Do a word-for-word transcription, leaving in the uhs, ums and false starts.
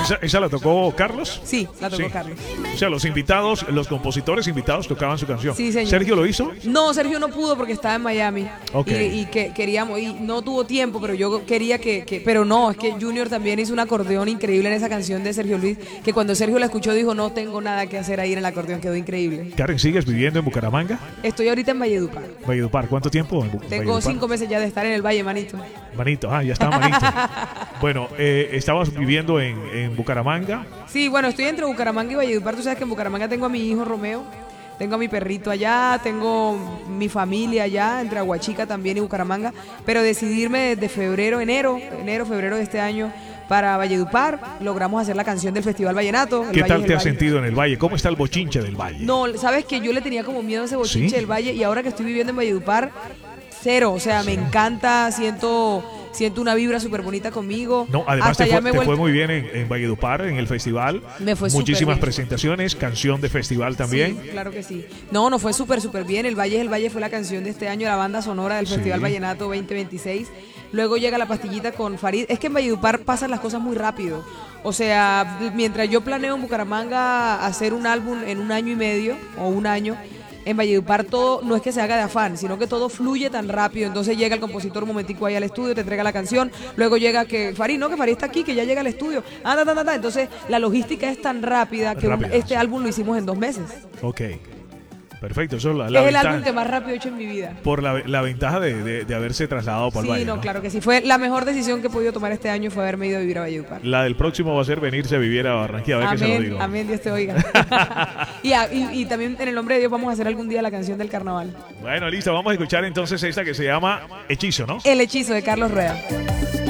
¿Esa, esa la tocó Carlos? Sí, la tocó Sí. Carlos. O sea, los invitados, los compositores invitados tocaban su canción. Sí, señor. ¿Sergio lo hizo? No, Sergio no pudo porque estaba en Miami. Ok. Y, y que queríamos, y no tuvo tiempo, pero yo quería que, que. Pero no, es que Junior también hizo un acordeón increíble en esa canción de Sergio Luis. Que cuando Sergio la escuchó dijo: no tengo nada que hacer ahí en el acordeón, quedó increíble. Karen, ¿sigues viviendo en Bucaramanga? Estoy ahorita en Valledupar. Valledupar, ¿cuánto tiempo en Bu- Tengo Valledupar? cinco meses ya de estar en el Valle, manito. Manito, ah, ya estaba manito. Bueno, eh, estabas viviendo en, en Bucaramanga. Sí, bueno, estoy entre Bucaramanga y Valledupar. Tú sabes que en Bucaramanga tengo a mi hijo Romeo, tengo a mi perrito allá, tengo mi familia allá, entre Aguachica también y Bucaramanga. Pero decidirme desde febrero, enero, enero, febrero de este año para Valledupar, logramos hacer la canción del Festival Vallenato. El ¿Qué Valle tal es te el has Valle. sentido en el Valle? ¿Cómo está el bochinche del Valle? No, sabes que yo le tenía como miedo a ese bochinche ¿Sí? del Valle y ahora que estoy viviendo en Valledupar, cero. O sea, me encanta, siento, siento una vibra súper bonita conmigo. No, además Hasta te, ya fue, me he te fue vuelto- muy bien en, en Valledupar, en el festival. Me fue súper Muchísimas bien. presentaciones, canción de festival también. Sí, claro que sí. No, no fue súper, súper bien. El Valle es el Valle fue la canción de este año, la banda sonora del Sí. Festival Vallenato veinte veintiséis. Luego llega la pastillita con Farid. Es que en Valledupar pasan las cosas muy rápido. O sea, mientras yo planeo en Bucaramanga hacer un álbum en un año y medio o un año, en Valledupar todo no es que se haga de afán, sino que todo fluye tan rápido. Entonces llega el compositor un momentico ahí al estudio, te entrega la canción, luego llega que Farid, no, que Farid está aquí, que ya llega al estudio. Ah, ta, ta, ta, ta. Entonces la logística es tan rápida que un- Rápida, este sí. álbum lo hicimos en dos meses. Ok, perfecto. Eso es la, la es el ventaja, álbum que más rápido he hecho en mi vida. por la, la ventaja de, de- de haberse trasladado para el Sí, Valle. no, ¿no? claro que sí. Fue la mejor decisión que he podido tomar este año fue haberme ido a vivir a Valledupar. La del próximo va a ser venirse a vivir a Barranquilla, a ver qué se lo Amén, digo. amén, Dios te oiga. y, a- y- y también en el nombre de Dios vamos a hacer algún día la canción del carnaval. Bueno, listo, vamos a escuchar entonces esta que se llama Hechizo, ¿no? El hechizo de Carlos Rueda.